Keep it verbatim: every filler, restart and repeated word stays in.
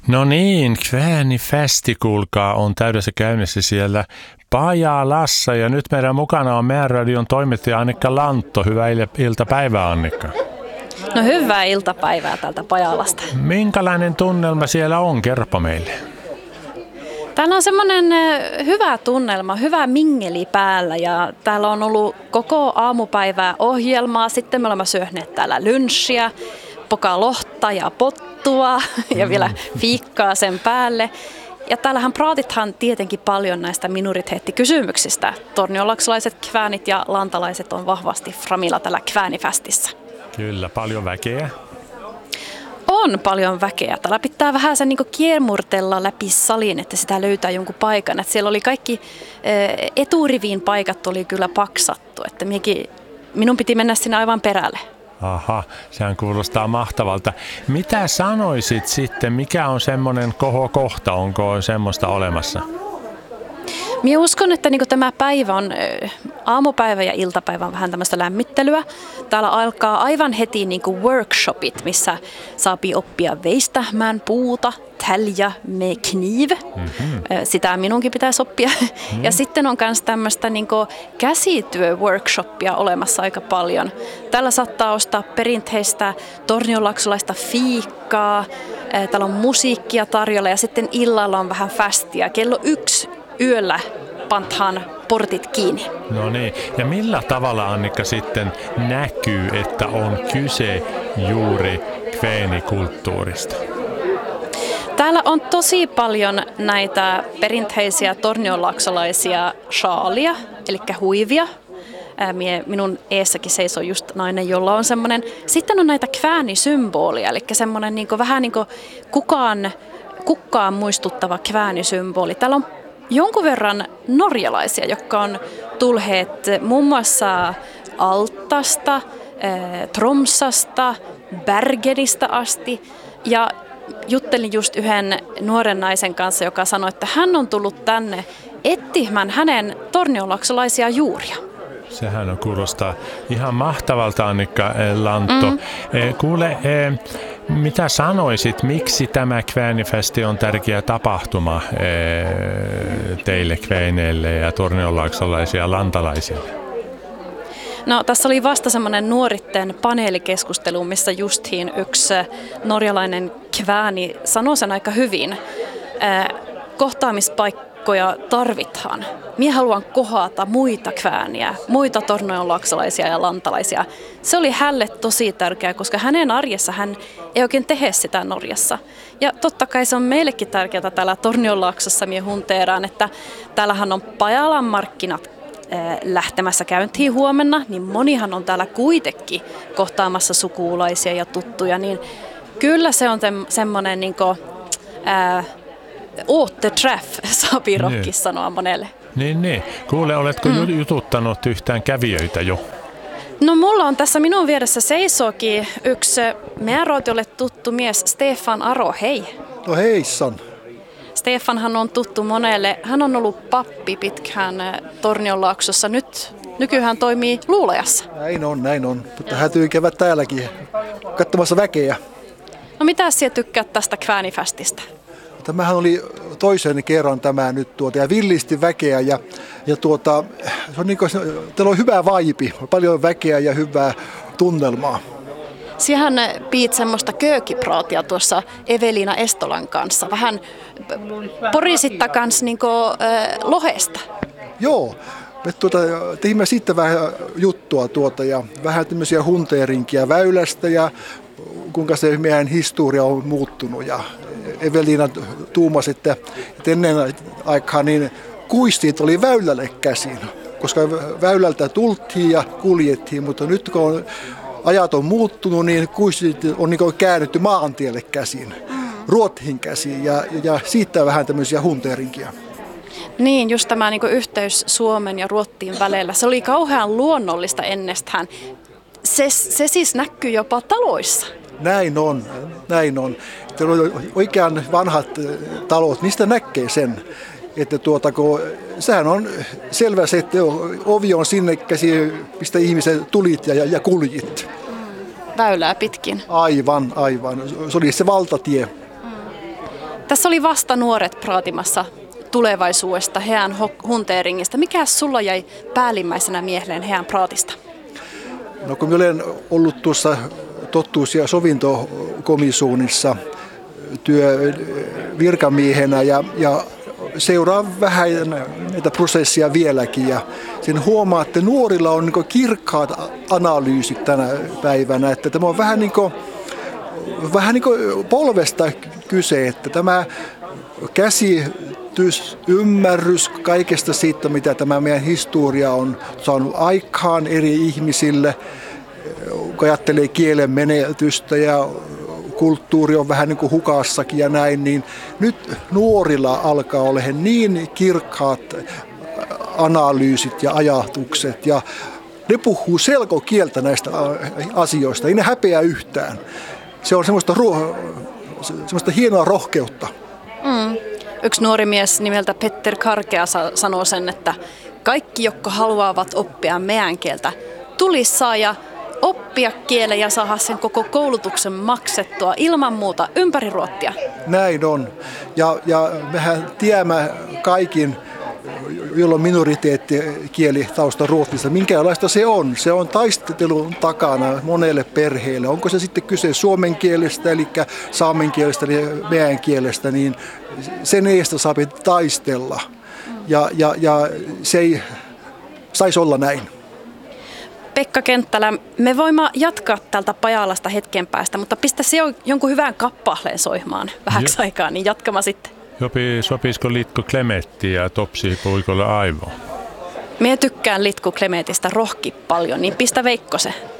No niin, Kväänifesti, kuulkaa, on täydessä käynnissä siellä Pajalassa ja nyt meidän mukana on meidän radion toimittaja Annikka Lantto. Hyvää iltapäivää, Annikka. No hyvää iltapäivää täältä Pajalasta. Minkälainen tunnelma siellä on? Kerropa meille. Täällä on semmoinen hyvä tunnelma, hyvä mingeli päällä ja täällä on ollut koko aamupäivää ohjelmaa. Sitten me olemme syöneet täällä lunchia, pokalohta ja pottua ja vielä fiikkaa sen päälle. Ja täällähän praatithan tietenkin paljon näistä minoriteettikysymyksistä. Tornionlaksolaiset, kväänit ja lantalaiset on vahvasti framilla tällä Kväänifestissä. Kyllä, paljon väkeä. On paljon väkeä. Täällä pitää vähän sen niin kiermurtella läpi salin, että sitä löytää jonkun paikan. Että siellä oli kaikki eturiviin paikat oli kyllä paksattu. Että minäkin, minun piti mennä sinne aivan perälle. Aha, sehän kuulostaa mahtavalta. Mitä sanoisit sitten, mikä on semmoinen kohokohta, onko semmoista olemassa? Minä uskon, että niin tämä päivä on aamupäivä ja iltapäivä on vähän tämmöistä lämmittelyä. Täällä alkaa aivan heti niin workshopit, missä saapii oppia veistämään puuta, tälja med kniv. Mm-hmm. Sitä minunkin pitäisi oppia. Mm. Ja sitten on myös tämmöistä niin käsityöworkshoppia olemassa aika paljon. Täällä saattaa ostaa perinteistä tornionlaksolaista fiikkaa. Täällä on musiikkia tarjolla ja sitten illalla on vähän fastia. Kello yksi yöllä pantaan portit kiinni. No niin, ja millä tavalla, Annikka, sitten näkyy, että on kyse juuri kväänikulttuurista? Täällä on tosi paljon näitä perinteisiä tornionlaksolaisia shaalia, eli huivia. Minun eessäkin seisoo just nainen, jolla on semmoinen. Sitten on näitä kväänisymbolia, eli semmoinen niin kuin, vähän niin kuin kukaan, kukkaan muistuttava kväänisymboli. Täällä on jonkun verran norjalaisia, jotka on tulleet muun muassa Altasta, Tromsasta, Bergenistä asti. Ja juttelin just yhden nuoren naisen kanssa, joka sanoi, että hän on tullut tänne etsimään hänen tornionlaksolaisia juuria. Sehän on kuulostaa ihan mahtavalta, Annikka Lantto. Mm. Kuule, mitä sanoisit, miksi tämä Kväänifesti on tärkeä tapahtuma teille kväineille ja tornionlaksolaisia lantalaisille? No, tässä oli vasta semmoinen nuoritten paneelikeskustelu, missä justiin yksi norjalainen kvääni sanoi sen aika hyvin. Kohtaamispaikkoja tarvitaan. Minä haluan kohata muita kvääniä, muita tornionlaksolaisia ja lantalaisia. Se oli hänelle tosi tärkeää, koska hänen arjessa hän ei oikein tehe sitä Norjassa. Ja totta kai se on meillekin tärkeää täällä Tornionlaaksossa, minä hunteeraan, että täällähän on Pajalan markkinat lähtemässä käyntiin huomenna, niin monihan on täällä kuitenkin kohtaamassa sukulaisia ja tuttuja, niin kyllä se on tem- semmoinen niinku, ää, återträff, saapi rockissa sanoa monelle. Niin, niin. Kuule, oletko mm. jututtanut yhtään kävijöitä jo? No mulla on tässä minun vieressä seisookin yksi meidän rootiolle tuttu mies, Stefan Aro, hei. No heissan. Stefanhan on tuttu monelle. Hän on ollut pappi pitkään Tornionlaaksossa. Nyt nykyään toimii Luulajassa. Näin on, näin on. Mutta hätyy käydä täälläkin katsomassa väkeä. No mitä sinä tykkäät tästä Kväänifestistä? Tämähän oli toisen kerran tämä nyt tuota, ja villisti väkeä ja, ja tuota, se on niin kuin, teillä on hyvä vaipi, paljon väkeä ja hyvää tunnelmaa. Siihen piit semmoista köökipraatia tuossa Evelina Estolan kanssa. Vähän porisitta kanssa niin kuin, äh, lohesta. Joo, me tuota, teimme sitten vähän juttua tuota, ja vähän tämmöisiä hunteerinkiä väylästä ja kuinka se meidän historia on muuttunut. Ja Evelina tuumasi, että ennen aikaa niin kuistit oli väylälle käsin, koska väylältä tultiin ja kuljettiin, mutta nyt kun on ajat on muuttunut, niin kuistit on niin käännetty maantielle käsin, Ruottiin käsin ja, ja siitä vähän tämmöisiä hunteerinkia. Niin, just tämä niin yhteys Suomen ja Ruottiin välillä. Se oli kauhean luonnollista ennestään. Se, se siis näkyy jopa taloissa. Näin on, näin on. Oikean vanhat talot, niistä näkee sen. Että tuota, kun, sehän on selvä se, että ovi on sinne käsi, mistä ihmiset tulit ja, ja kuljit. Väylää pitkin. Aivan, aivan. Se oli se valtatie. Tässä oli vasta nuoret praatimassa tulevaisuudesta, heidän hunteeringista. Mikä sulla jäi päällimmäisenä mieleen heidän praatista? No kun minä olen ollut tuossa totuus- ja sovintokomisuunissa työ virkamiehenä ja, ja seuraan vähän näitä prosessia vieläkin. Ja sen huomaa, että nuorilla on niin kirkkaat analyysit tänä päivänä. Että tämä on vähän niin kuin, vähän niin kuin polvesta kyse, että tämä käsitys, ymmärrys kaikesta siitä, mitä tämä meidän historia on saanut aikaan eri ihmisille, kun ajattelee kielen menetystä ja kulttuuri on vähän niin kuin hukassakin ja näin, niin nyt nuorilla alkaa olla niin kirkkaat analyysit ja ajatukset ja ne puhuu selkokieltä näistä asioista, ei ne häpeä yhtään. Se on semmoista, semmoista hienoa rohkeutta. Mm. Yksi nuori mies nimeltä Petter Karkea sanoo sen, että kaikki, jotka haluavat oppia meidän kieltä, tulisi saada oppia kielen ja saada sen koko koulutuksen maksettua ilman muuta ympäri Ruotsia. Näin on. Ja, ja mehän tiedämme kaikin, jolla on minoriteettikieli tausta Ruotsissa, minkälaista se on. Se on taistelun takana monelle perheelle. Onko se sitten kyse suomen kielestä, eli saamen kielestä, eli meidän kielestä, niin sen eestä saa taistella. Ja, ja, ja se ei saisi olla näin. Pekka Kenttälä, me voimme jatkaa tältä Pajalasta hetken päästä, mutta pistä se jonkun hyvän kappahleen soimaan vähäksi jo. aikaa, niin jatkama sitten. Jopi, sopisiko Litko Klemetti ja Topsi Puikolle aivo? Mie tykkään Litku Klemetistä rohki paljon, niin pistä Veikko se.